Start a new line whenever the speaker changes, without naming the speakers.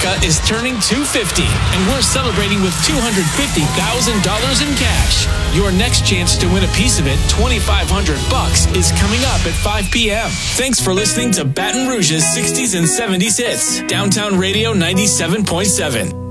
America is turning 250, and we're celebrating with $250,000 in cash. Your next chance to win a piece of it, $2,500, is coming up at 5 p.m. Thanks for listening to Baton Rouge's 60s and 70s hits. Downtown Radio 97.7.